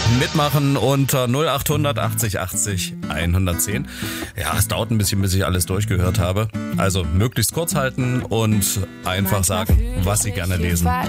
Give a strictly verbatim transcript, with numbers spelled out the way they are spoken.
Mitmachen unter null acht hundert achtzig achtzig hundertzehn. Ja, es dauert ein bisschen, bis ich alles durchgehört habe. Also möglichst kurz halten und einfach sagen, was Sie gerne lesen.